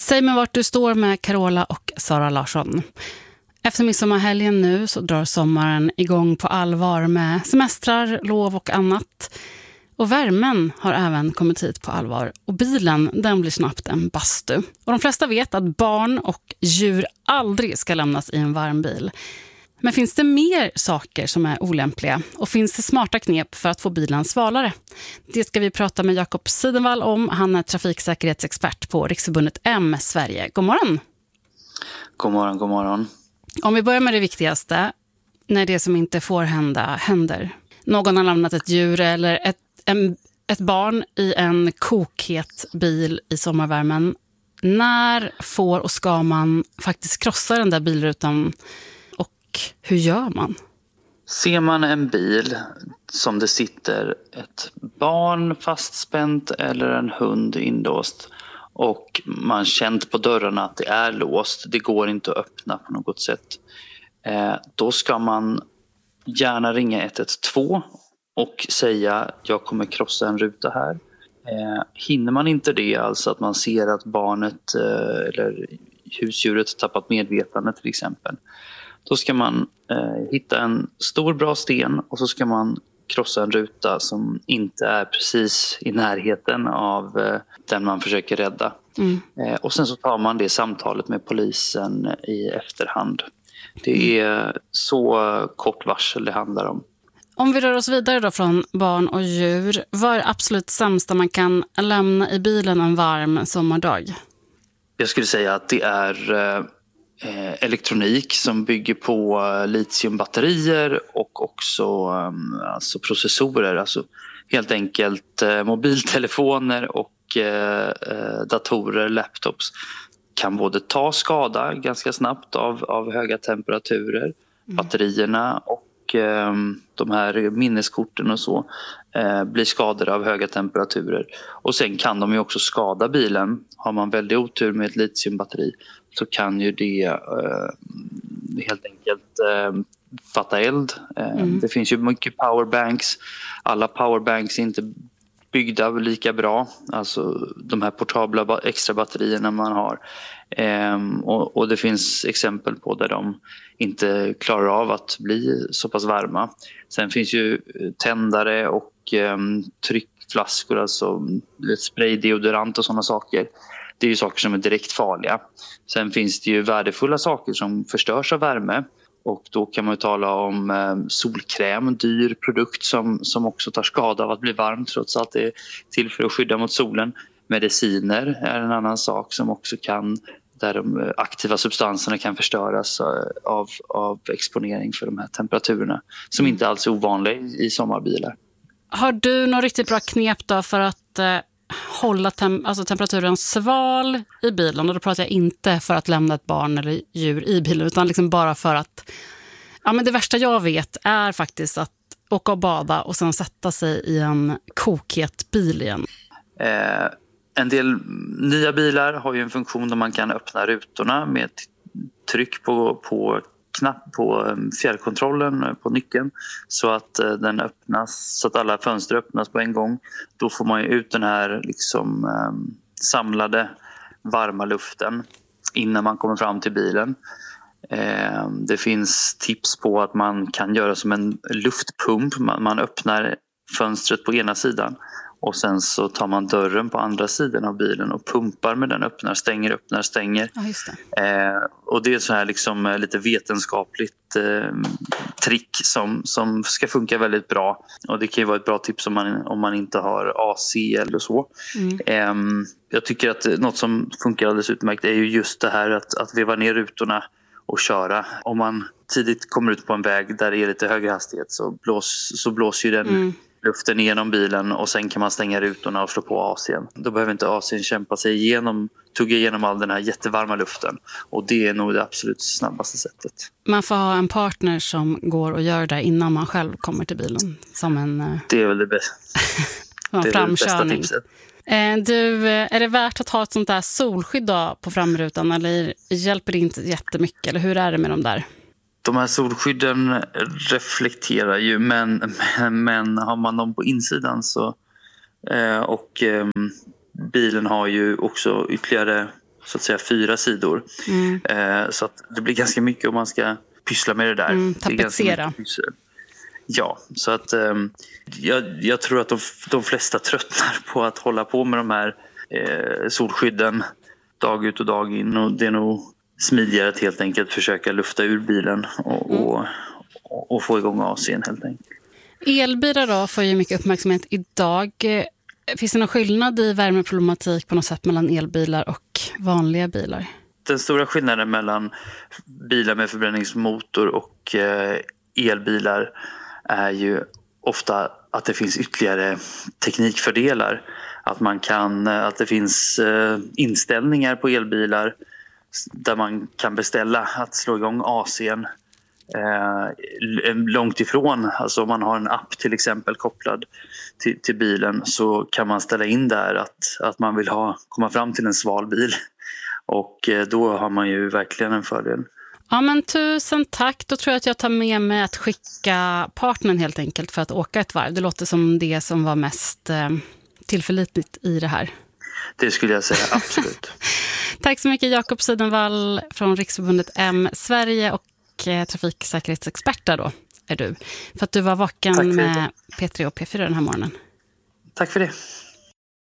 Säg mig vart du står med Carola och Sara Larsson. Efter midsommarhelgen nu så drar sommaren igång på allvar med semestrar, lov och annat. Och värmen har även kommit hit på allvar. Och bilen, den blir snabbt en bastu. Och de flesta vet att barn och djur aldrig ska lämnas i en varm bil. Men finns det mer saker som är olämpliga? Och finns det smarta knep för att få bilen svalare? Det ska vi prata med Jakob Sidenvall om. Han är trafiksäkerhetsexpert på Riksförbundet M Sverige. God morgon! God morgon, god morgon. Om vi börjar med det viktigaste. När det som inte får hända händer. Någon har lämnat ett djur eller ett barn i en kokhet bil i sommarvärmen. När får och ska man faktiskt krossa den där bilrutan? Hur gör man? Ser man en bil som det sitter ett barn fastspänt eller en hund inlåst och man känt på dörrarna att det är låst, det går inte att öppna på något sätt, då ska man gärna ringa 112 och säga jag kommer krossa en ruta här. Hinner man inte det, alltså att man ser att barnet eller husdjuret tappat medvetande till exempel, då ska man hitta en stor bra sten och så ska man krossa en ruta som inte är precis i närheten av den man försöker rädda. Och sen så tar man det samtalet med polisen i efterhand. Det är så kort varsel det handlar om. Om vi rör oss vidare då från barn och djur, vad är absolut sämsta man kan lämna i bilen en varm sommardag? Jag skulle säga att det är elektronik som bygger på litiumbatterier och också alltså processorer, alltså helt enkelt mobiltelefoner och datorer, laptops kan både ta skada ganska snabbt av höga temperaturer, batterierna och de här minneskorten och så blir skadade av höga temperaturer. Och sen kan de ju också skada bilen. Har man väldigt otur med ett litiumbatteri så kan ju det helt enkelt fatta eld. Det finns ju mycket powerbanks. Alla powerbanks är inte byggda lika bra. Alltså de här portabla extra batterierna man har. Och det finns exempel på där de inte klarar av att bli så pass varma. Sen finns ju tändare och tryckflaskor, alltså spraydeodorant och sådana saker. Det är ju saker som är direkt farliga. Sen finns det ju värdefulla saker som förstörs av värme. Och då kan man ju tala om solkräm, en dyr produkt som också tar skada av att bli varm trots att det är till för att skydda mot solen. Mediciner är en annan sak som också kan, där de aktiva substanserna kan förstöras av exponering för de här temperaturerna som inte alls är ovanliga i sommarbilar. Har du något riktigt bra knep då för att hålla temperaturen sval i bilen? Och då pratar jag inte för att lämna ett barn eller djur i bilen utan liksom bara för att men det värsta jag vet är faktiskt att åka och bada och sen sätta sig i en kokhet bil igen. En del nya bilar har ju en funktion där man kan öppna rutorna med ett tryck på knapp på fjärrkontrollen på nyckeln så att den öppnas, så att alla fönster öppnas på en gång. Då får man ju ut den här liksom samlade varma luften innan man kommer fram till bilen. Det finns tips på att man kan göra som en luftpump. Man öppnar fönstret på ena sidan och sen så tar man dörren på andra sidan av bilen och pumpar med den, öppnar, stänger. Ja, just det. Och det är så här liksom lite vetenskapligt trick som ska funka väldigt bra. Och det kan ju vara ett bra tips om man inte har AC eller så. Jag tycker att något som funkar alldeles utmärkt är ju just det här att veva ner rutorna och köra. Om man tidigt kommer ut på en väg där det är lite högre hastighet så blåser ju den luften igenom bilen och sen kan man stänga rutorna och slå på AC:n. Då behöver inte AC:n kämpa sig tugga igenom all den här jättevarma luften. Och det är nog det absolut snabbaste sättet. Man får ha en partner som går och gör det innan man själv kommer till bilen. Det är väl det bästa. Det är det bästa tipset. Är det värt att ha ett sånt där solskydd då på framrutan eller hjälper det inte jättemycket? Eller hur är det med dem där? De här solskydden reflekterar ju, men har man dem på insidan så bilen har ju också ytterligare så att säga 4 sidor. Så att det blir ganska mycket om man ska pyssla med det där. Tapetsera. Ja, så att jag tror att de flesta tröttnar på att hålla på med de här solskydden dag ut och dag in, och det är nog smidigare att helt enkelt försöka lufta ur bilen och få igång AC:n helt enkelt. Elbilar då får ju mycket uppmärksamhet idag. Finns det någon skillnad i värmeproblematik på något sätt mellan elbilar och vanliga bilar? Den stora skillnaden mellan bilar med förbränningsmotor och elbilar är ju ofta att det finns ytterligare teknikfördelar. Att det finns inställningar på elbilar där man kan beställa att slå igång AC:n långt ifrån. Alltså om man har en app till exempel kopplad till bilen, så kan man ställa in där att man vill komma fram till en sval bil, och då har man ju verkligen en fördel. Ja, men tusen tack. Då tror jag att jag tar med mig att skicka partnern helt enkelt för att åka ett varv. Det låter som det som var mest tillförlitligt i det här. Det skulle jag säga, absolut. Tack så mycket, Jakob Sidenvall från Riksförbundet M Sverige och trafiksäkerhetsexpert då är du. För att du var vaken med P3 och P4 den här morgonen. Tack för det.